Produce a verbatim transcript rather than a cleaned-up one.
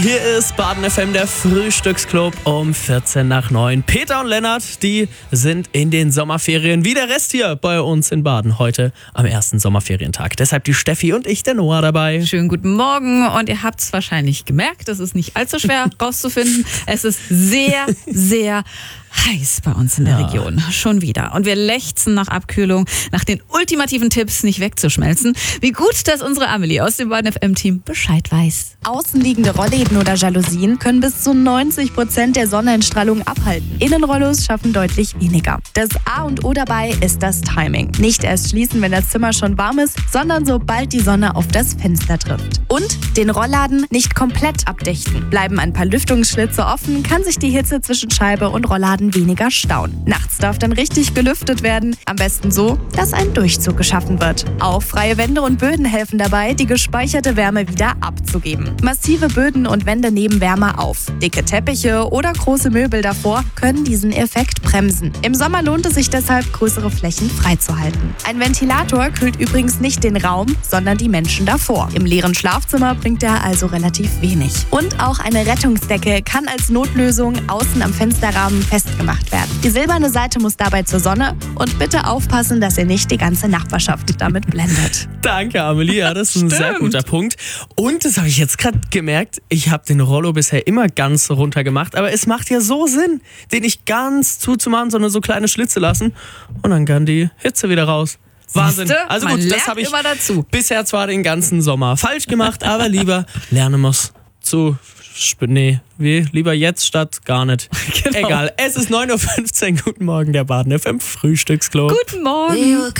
Hier ist Baden F M, der Frühstücksclub um vierzehn nach neun. Peter und Lennart, die sind in den Sommerferien, wie der Rest hier bei uns in Baden heute am ersten Sommerferientag. Deshalb die Steffi und ich, der Noah, dabei. Schönen guten Morgen und ihr habt es wahrscheinlich gemerkt, das ist nicht allzu schwer rauszufinden. Es ist sehr, sehr heiß bei uns in der Ja. Region. Schon wieder. Und wir lechzen nach Abkühlung, nach den ultimativen Tipps, nicht wegzuschmelzen. Wie gut, dass unsere Amelie aus dem Baden F M-Team Bescheid weiß. Außenliegende Rollläden oder Jalousien können bis zu neunzig Prozent der Sonneneinstrahlung abhalten. Innenrollos schaffen deutlich weniger. Das A und O dabei ist das Timing. Nicht erst schließen, wenn das Zimmer schon warm ist, sondern sobald die Sonne auf das Fenster trifft. Und den Rollladen nicht komplett abdichten. Bleiben ein paar Lüftungsschlitze offen, kann sich die Hitze zwischen Scheibe und Rollladen weniger stauen. Nachts darf dann richtig gelüftet werden. Am besten so, dass ein Durchzug geschaffen wird. Auch freie Wände und Böden helfen dabei, die gespeicherte Wärme wieder abzugeben. Massive Böden und Wände nehmen Wärme auf. Dicke Teppiche oder große Möbel davor können diesen Effekt bremsen. Im Sommer lohnt es sich deshalb, größere Flächen freizuhalten. Ein Ventilator kühlt übrigens nicht den Raum, sondern die Menschen davor. Im leeren Schlafzimmer bringt er also relativ wenig. Und auch eine Rettungsdecke kann als Notlösung außen am Fensterrahmen festgemacht werden. Die silberne Seite muss dabei zur Sonne und bitte aufpassen, dass ihr nicht die ganze Nachbarschaft damit blendet. Danke, Amelie. Ja, das ist ein sehr guter Punkt. Und das habe ich jetzt gerade gemerkt, ich habe den Rollo bisher immer ganz runter gemacht, aber es macht ja so Sinn, den nicht ganz zuzumachen, sondern so kleine Schlitze lassen und dann kann die Hitze wieder raus. Wahnsinn. Siehste? Also Man gut, das lernt habe ich immer dazu. bisher zwar den ganzen Sommer falsch gemacht, aber lieber lernen muss zu... Nee, wie? Lieber jetzt statt gar nicht. Genau. Egal, es ist neun Uhr fünfzehn. Guten Morgen, der Baden F M Frühstücksclub. Guten Morgen.